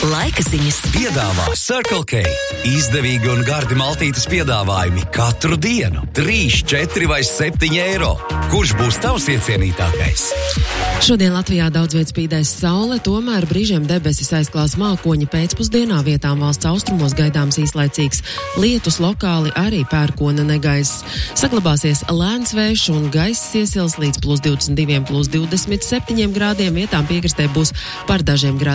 Laika ziņas piedāvā Circle K. Izdevīgi un gardi maltītes piedāvājumi katru dienu. 3, 4 vai 7 eiro. Kurš būs tavs iecienītākais? Šodien Latvijā daudz viet spīdēs saule, tomēr brīžiem debesis aizklās mākoņi. Pēcpusdienā vietām valsts austrumos gaidāms īslaicīgs lietus, lokāli arī pērkona negaiss. Saglabāsies lēns vējš un gaiss iesils līdz +22, +27 grādiem. Vietām piekrastē būs par dažiem grādiem